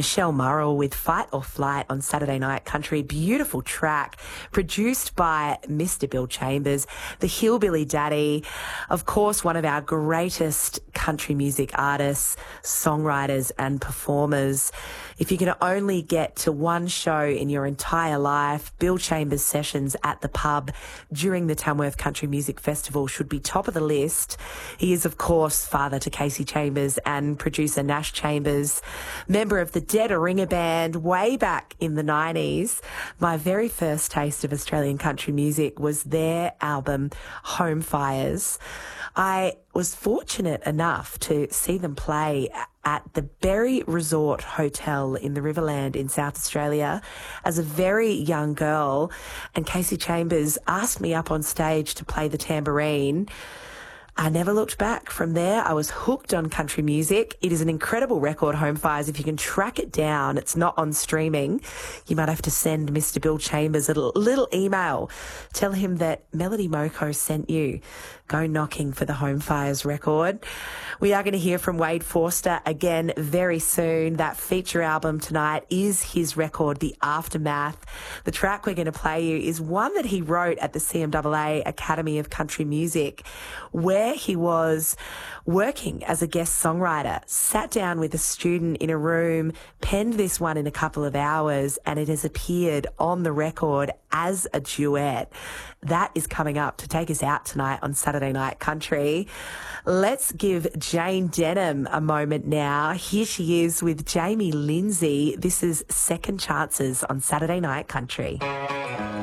Michelle Murrell with Fight or Flight on Saturday Night Country. Beautiful track produced by Mr. Bill Chambers, the Hillbilly Daddy, of course, one of our greatest country music artists, songwriters and performers. If you can only get to one show in your entire life, Bill Chambers sessions at the pub during the Tamworth Country Music Festival should be top of the list. He is, of course, father to Casey Chambers and producer Nash Chambers, member of the Dead Ringer Band way back in the 90s. My very first taste of Australian country music was their album Home Fires. I was fortunate enough to see them play at the Berry Resort Hotel in the Riverland in South Australia as a very young girl, and Casey Chambers asked me up on stage to play the tambourine. I never looked back. From there, I was hooked on country music. It is an incredible record, Home Fires. If you can track it down, it's not on streaming. You might have to send Mr. Bill Chambers a little email. Tell him that Melody Moko sent you. Go knocking for the Home Fires record. We are going to hear from Wade Forster again very soon. That feature album tonight is his record, The Aftermath. The track we're going to play you is one that he wrote at the CMAA Academy of Country Music, where he was working as a guest songwriter, sat down with a student in a room, penned this one in a couple of hours, and it has appeared on the record as a duet. That is coming up to take us out tonight on Saturday Night Country. Let's give Jane Denham a moment now. Here she is with Jamie Lindsay. This is Second Chances on Saturday Night Country.